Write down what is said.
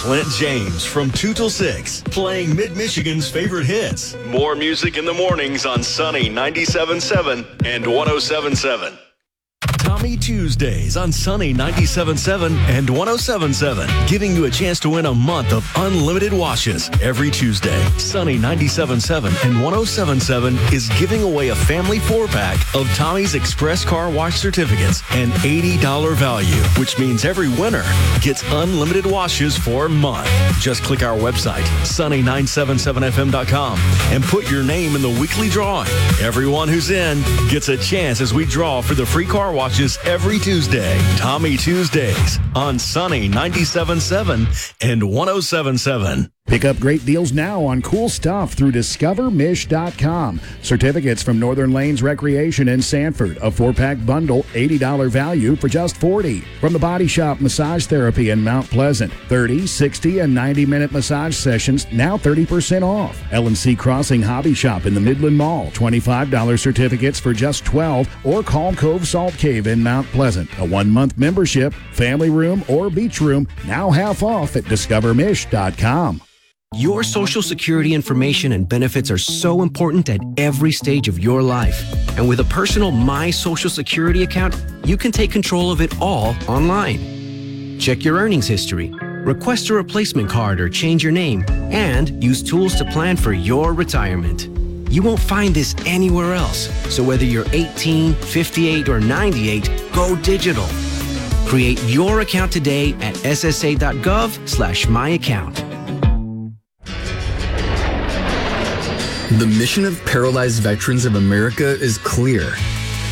Clint James from 2 till 6, playing Mid-Michigan's favorite hits. More music in the mornings on Sunny 97.7 and 107.7. Tommy Tuesdays on Sunny 97.7 and 107.7, giving you a chance to win a month of unlimited washes every Tuesday. Sunny 97.7 and 107.7 is giving away a family 4-pack of Tommy's Express Car Wash certificates, an $80 value, which means every winner gets unlimited washes for a month. Just click our website, sunny977fm.com, and put your name in the weekly drawing. Everyone who's in gets a chance as we draw for the free car washes every Tuesday. Tommy Tuesdays on Sunny 97.7 and 107.7. Pick up great deals now on cool stuff through discovermish.com. Certificates from Northern Lanes Recreation in Sanford, a 4-pack bundle, $80 value for just $40. From the Body Shop Massage Therapy in Mount Pleasant, 30, 60, and 90-minute massage sessions, now 30% off. L&C Crossing Hobby Shop in the Midland Mall, $25 certificates for just $12, or call Cove Salt Cave in Mount Pleasant. A 1-month membership, family room, or beach room, now half off at discovermish.com. Your Social Security information and benefits are so important at every stage of your life. And with a personal My Social Security account, you can take control of it all online. Check your earnings history, request a replacement card or change your name, and use tools to plan for your retirement. You won't find this anywhere else. So whether you're 18, 58, or 98, go digital. Create your account today at ssa.gov/myaccount. The mission of Paralyzed Veterans of America is clear.